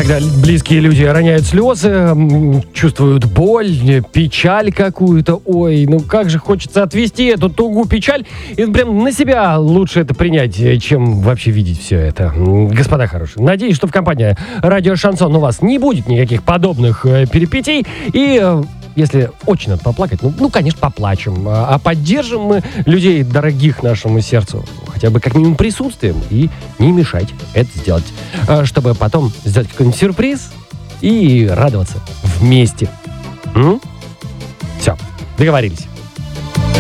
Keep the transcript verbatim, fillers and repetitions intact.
Когда близкие люди роняют слезы, чувствуют боль, печаль какую-то. Ой, ну как же хочется отвести эту тугу, печаль. И прям на себя лучше это принять, чем вообще видеть все это. Господа хорошие, надеюсь, что в компании «Радио Шансон» у вас не будет никаких подобных перипетий. И если очень надо поплакать, ну, ну конечно, поплачем. А поддержим мы людей, дорогих нашему сердцу, хотя бы как минимум присутствием, и не мешать это сделать. Чтобы потом сделать какой-нибудь сюрприз и радоваться вместе. М? Все, договорились.